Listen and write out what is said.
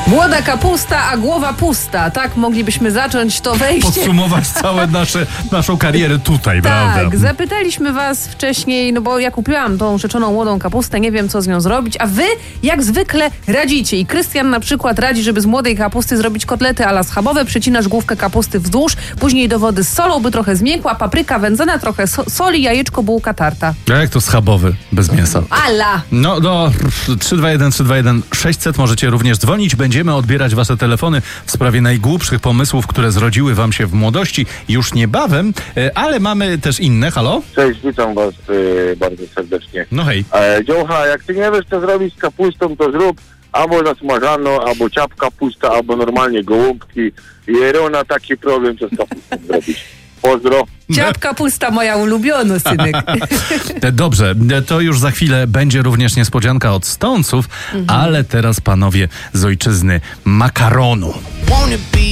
Młoda kapusta, a głowa pusta. Tak moglibyśmy zacząć to wejście. Podsumować całą naszą karierę tutaj, prawda? Tak, zapytaliśmy was wcześniej, no bo ja kupiłam tą rzeczoną młodą kapustę, nie wiem co z nią zrobić, a wy jak zwykle radzicie. I Krystian na przykład radzi, żeby z młodej kapusty zrobić kotlety a la schabowe, przecinasz główkę kapusty wzdłuż, później do wody z solą, by trochę zmiękła, papryka wędzona, trochę soli, jajeczko, bułka, tarta. A jak to schabowy, bez mięsa? Ala! No, 321 600 możecie również dzwonić. Będziemy odbierać wasze telefony w sprawie najgłupszych pomysłów, które zrodziły wam się w młodości już niebawem, ale mamy też inne. Halo? Cześć, witam was bardzo serdecznie. No hej. Dziołcha, jak ty nie wiesz co zrobić z kapustą, to zrób albo zasmażaną, albo ciapka pusta, albo normalnie gołąbki. Jerona taki problem, co z kapustą zrobić. Pozdro. Ciapka pusta, moja ulubiona, synek. Dobrze, to już za chwilę będzie również niespodzianka od Stonesów, ale teraz panowie z ojczyzny makaronu.